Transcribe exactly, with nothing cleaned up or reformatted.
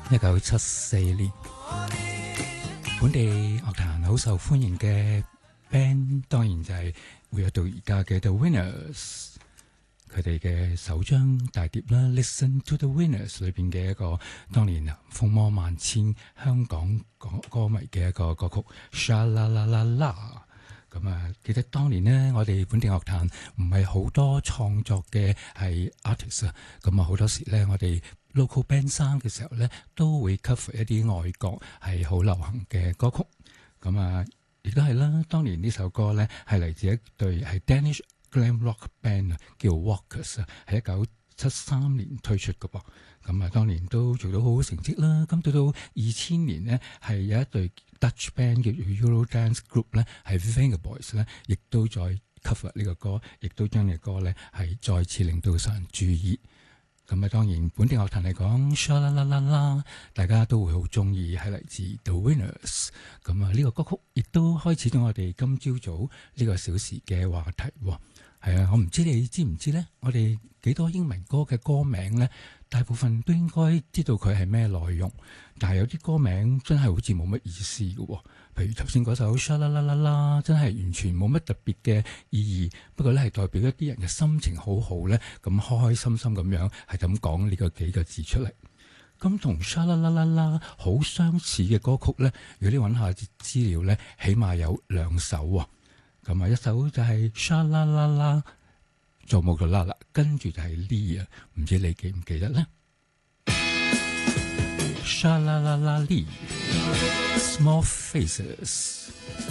一九七四年，本地樂壇好受歡迎嘅 band，當然就係活躍到而家嘅 The Winners。佢哋嘅首張大碟啦，《Listen to the Winners》裏邊嘅一個當年風魔萬千香港歌歌迷嘅一個歌曲《Sha La La La La》。咁啊，記得當年呢，我哋本地樂壇唔係好多創作嘅係 artist 啊，咁啊好多時咧，我哋 local band 生嘅時候咧，都會 cover 一啲外國係好流行嘅歌曲。咁啊，亦都係啦。當年呢首歌咧係嚟自一隊係 Danish Glam Rock Band 啊，叫 Walkers 啊，係一九七三年推出嘅噃。咁啊，當年都做到好好成績啦。咁到到二千年呢，係有一隊 Dutch band 叫做 Eurodance Group 咧，係 Vengaboys 咧，亦都再 cover 呢個歌，亦都將呢個歌咧係再次令到受人注意。咁啊，當然本地樂壇嚟講 Sha La La La La， 大家都會好中意，係嚟自 The Winners。咁啊，呢個歌曲亦都開始咗我哋今朝早呢個小時嘅話題喎。係啊，我唔知你知唔知咧？我哋幾多英文歌嘅歌名咧，大部分都應該知道佢係咩內容，但係有啲歌名真係好似冇乜意思嘅喎。譬如頭先嗰首 Sha La La La La， 真係完全冇乜特別嘅意義，不過咧係代表一啲人嘅心情好好咧，咁開開心心咁樣係咁講呢個幾個字出嚟。咁同 Sha La La La La 好相似嘅歌曲咧，如果你揾下資料咧，起碼有兩首喎。咁啊，一首就係 Sha La La La， 做冇個啦啦，跟住就係 Lee 啊，唔知你記唔記得咧 ？Sha La La La Lee，Small Faces。